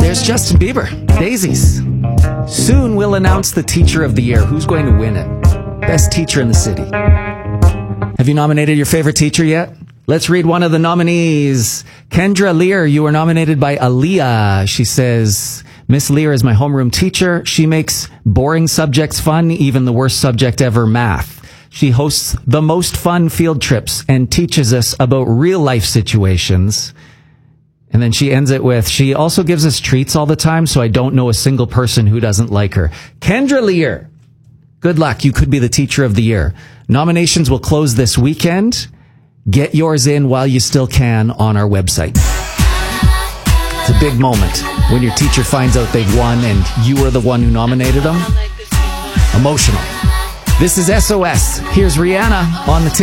there's Justin Bieber. Daisies. Soon we'll announce the Teacher of the Year. Who's going to win it? Best teacher in the city. Have you nominated your favorite teacher yet? Let's read one of the nominees. Kendra Lear, you were nominated by Aaliyah. She says, Miss Lear is my homeroom teacher. She makes boring subjects fun, even the worst subject ever, math. She hosts the most fun field trips and teaches us about real life situations. And then she ends it with, she also gives us treats all the time, so I don't know a single person who doesn't like her. Kendra Lear, good luck. You could be the Teacher of the Year. Nominations will close this weekend. Get yours in while you still can on our website. It's a big moment when your teacher finds out they've won and you were the one who nominated them. Emotional. This is SOS. Here's Rihanna on the